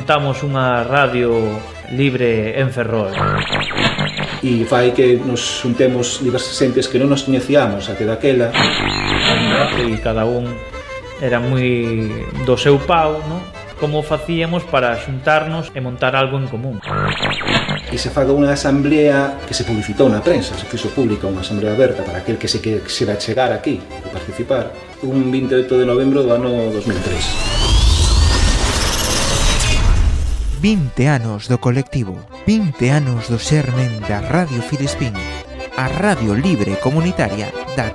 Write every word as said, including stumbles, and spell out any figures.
montamos unha radio libre en Ferrol. E fai que nos juntemos diversas xentes que non nos coñecíamos até daquela. E cada un era moi do seu pau, non? Como facíamos para xuntarnos e montar algo en común. E se faga unha asamblea que se publicitou na prensa, se fixo pública unha asamblea aberta para aquel que se quixera chegar aquí e participar, un vinte e oito de novembro do ano dos mil tres. vinte anos do colectivo, vinte anos do xermen da Radio Filispín, a radio libre comunitaria da